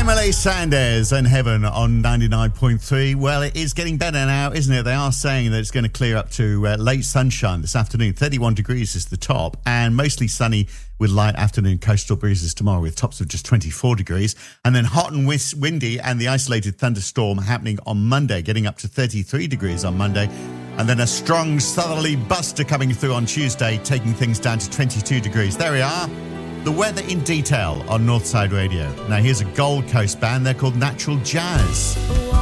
Emily Sanders and Heaven on 99.3. Well, it is getting better now, isn't it? They are saying that it's going to clear up to late sunshine this afternoon. 31 degrees is the top, and mostly sunny with light afternoon coastal breezes tomorrow with tops of just 24 degrees. And then hot and windy and the isolated thunderstorm happening on Monday, getting up to 33 degrees on Monday. And then a strong southerly buster coming through on Tuesday, taking things down to 22 degrees. There we are. The weather in detail on Northside Radio. Now, here's a Gold Coast band. They're called Natural Jazz.